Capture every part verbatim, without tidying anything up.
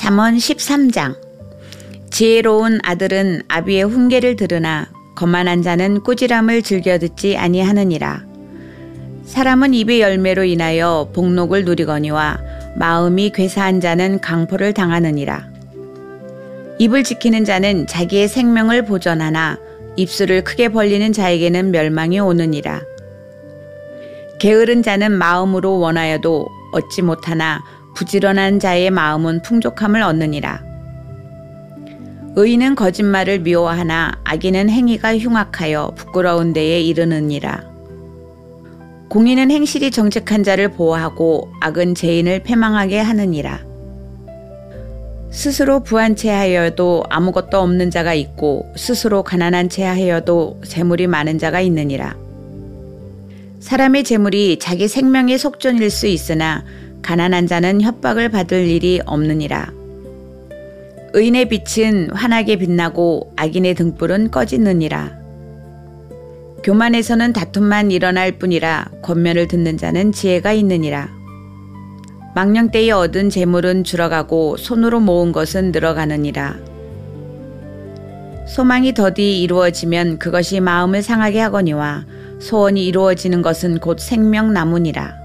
잠언 십삼 장. 지혜로운 아들은 아비의 훈계를 들으나 거만한 자는 꾸지람을 즐겨 듣지 아니하느니라. 사람은 입의 열매로 인하여 복록을 누리거니와 마음이 괴사한 자는 강포를 당하느니라. 입을 지키는 자는 자기의 생명을 보전하나 입술을 크게 벌리는 자에게는 멸망이 오느니라. 게으른 자는 마음으로 원하여도 얻지 못하나 부지런한 자의 마음은 풍족함을 얻느니라. 의인은 거짓말을 미워하나 악인은 행위가 흉악하여 부끄러운 데에 이르느니라. 공의는 행실이 정직한 자를 보호하고 악은 죄인을 패망하게 하느니라. 스스로 부한 채 하여도 아무것도 없는 자가 있고 스스로 가난한 채 하여도 재물이 많은 자가 있느니라. 사람의 재물이 자기 생명의 속전일 수 있으나 가난한 자는 협박을 받을 일이 없느니라. 의인의 빛은 환하게 빛나고 악인의 등불은 꺼지느니라. 교만에서는 다툼만 일어날 뿐이라 권면을 듣는 자는 지혜가 있느니라. 망령 때에 얻은 재물은 줄어가고 손으로 모은 것은 늘어가느니라. 소망이 더디 이루어지면 그것이 마음을 상하게 하거니와 소원이 이루어지는 것은 곧 생명나무니라.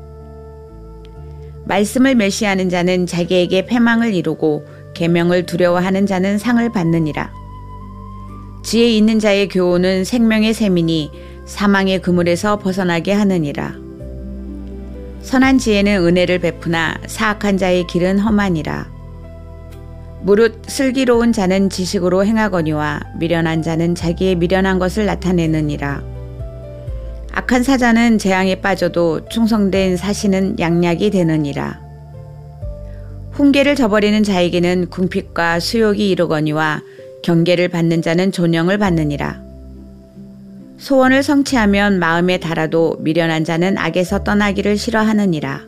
말씀을 멸시하는 자는 자기에게 패망을 이루고 계명을 두려워하는 자는 상을 받느니라. 지혜 있는 자의 교훈은 생명의 샘이니 사망의 그물에서 벗어나게 하느니라. 선한 지혜는 은혜를 베푸나 사악한 자의 길은 험하니라. 무릇 슬기로운 자는 지식으로 행하거니와 미련한 자는 자기의 미련한 것을 나타내느니라. 악한 사자는 재앙에 빠져도 충성된 사신은 양약이 되느니라. 훈계를 저버리는 자에게는 궁핍과 수욕이 이르거니와 경계를 받는 자는 존영을 받느니라. 소원을 성취하면 마음에 달아도 미련한 자는 악에서 떠나기를 싫어하느니라.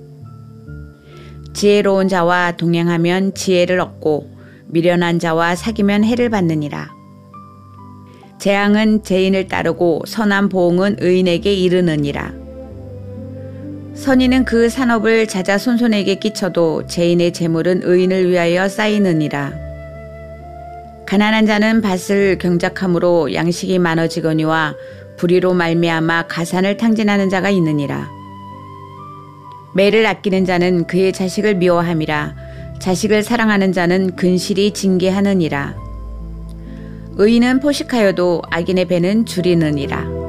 지혜로운 자와 동행하면 지혜를 얻고 미련한 자와 사귀면 해를 받느니라. 재앙은 죄인을 따르고 선한 보응은 의인에게 이르느니라. 선인은 그 산업을 자자손손에게 끼쳐도 죄인의 재물은 의인을 위하여 쌓이느니라. 가난한 자는 밭을 경작함으로 양식이 많아지거니와 불의로 말미암아 가산을 탕진하는 자가 있느니라. 매를 아끼는 자는 그의 자식을 미워함이라. 자식을 사랑하는 자는 근실이 징계하느니라. 의인은 포식하여도 악인의 배는 줄이느니라.